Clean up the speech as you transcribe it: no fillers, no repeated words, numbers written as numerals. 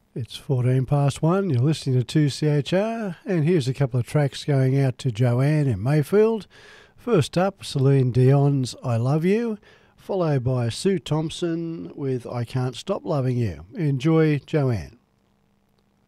It's 14 past 1. You're listening to 2CHR, and here's a couple of tracks going out to Joanne in Mayfield. First up, Celine Dion's I Love You, followed by Sue Thompson with I Can't Stop Loving You. Enjoy, Joanne.